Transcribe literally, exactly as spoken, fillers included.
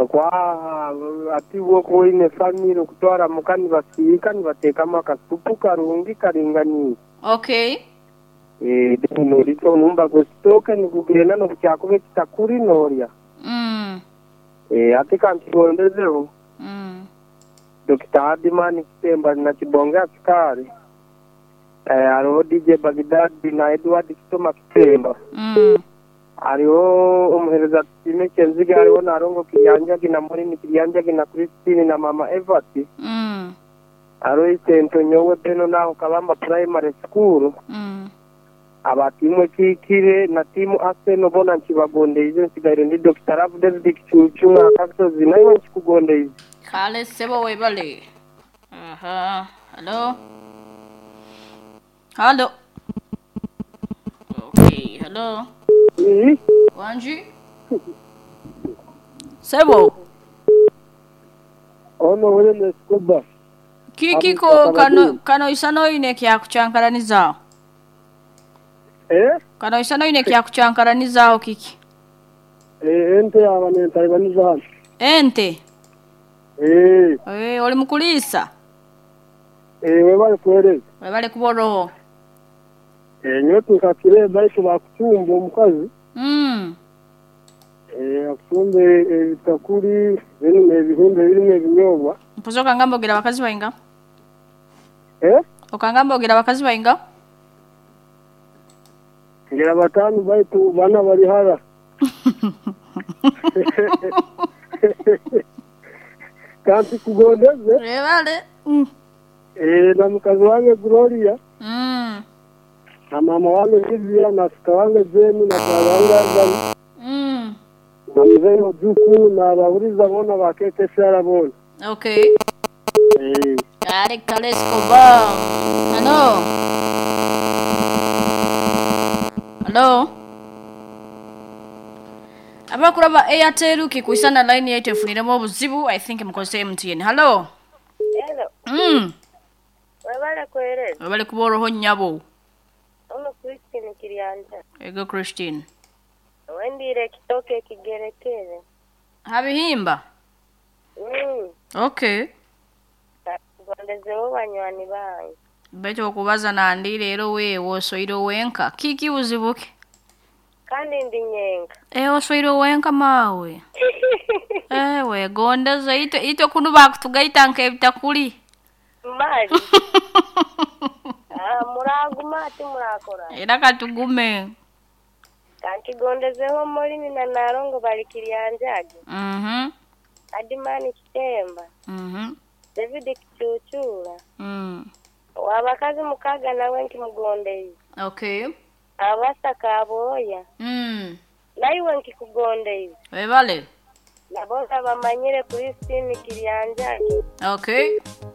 kwa ati wo ko ine family kutwara mukani basika ni batekamo akasupu karungi karingani. Okay. Eh dino rito numba go stoke ni kugenda no cyakube kitakuri noria. Mm. Eh ati kanti gondezeho. Mm. Doctor Adimani Kitemba na Kibonga Askari. Eh aro D J Bagdad na Edward Kitoma Kitemba. Mm. Ariho umuhereza time kenziga ariho narongo kiyanja gina muri ni kiyanja gina Christine na mama Evati. Mm. Aro isento nyowe beno naho kabamba primary school. Mm. Abatimwe kikire na timu Arsenal bona nkibagonde izo nsigaire ndi Doctor Abdel Dikchuchu na kasozi nayo nkikugonde izo. Kale sebo webale. Aha. Hello. Hello. Okay, hello. Eh? Wanji? Sebo. Ono wele ne skuba. Kiki ko kano kano isano ine kya kuchankaraniza. Eh? Kano isano ine kya kuchankaraniza kiki. Eh ente abane taibaniza. Ente. Eh. Eh oli mukulisa. Eh webale kwere. Webale kuboroho. Eh nyoto kakire baisho bakutumba omukazi. Mm. Eh afunde bitakuri bino ebihumbe birimo ebinyobwa. Mpuzo kangamba ogira bakazi bainga. Eh? Okangamba ogira bakazi bainga? Ngira batanu baitu bana bali hara. Kanti kugondeze. Webale. Mm. Eh na mkazi wange Gloria. Mm. Na mama wangu Livia na sika wangu Zeni na kwa wangu Mm. na mzee Majuku na bauriza bona bakete shara bona. Okay. Eh. Kale kale Escobar. Hello. Hello. Abakuraba Airtel kikuisana line yaitu efuniremo obuzibu I think mukose M T N. Hello. Hello. Mm. Wabale kwere. Wabale kuboroho nyabo. Ono Christine Kirianja. Ego Christine. Wendire kitoke kigerekere. Habihimba. Mm. Okay. Gondezeho banywani banyu. Beto kubaza nandi rero we wosoiro wenka. Kiki uzibuke. Kandi ndi nyenga. Eh wosoiro wenka mawe. Eh we gondeza ito ito kunu bakutugaita nke bitakuri. Mali. Ah muraguma ati murakora. Era katugume. Kanki gondezeho muri ni na narongo bali Kirianjage. Mhm. Adimani Kitemba. Mhm. David Kichuchura. Mm. Wabakazi mukaga nawe nkimugondeye. Okay. Abasaka aboya. Mm. Naiwe nkikugondeye. Webale. Naboza bamanyire Christine Kirianjage. Okay.